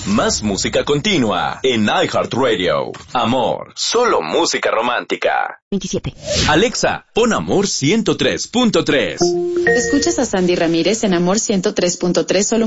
Más música continua en iHeartRadio. Amor, solo música romántica. 27. Alexa, pon Amor 103.3. Escuchas a Sandy Ramírez en Amor 103.3, solo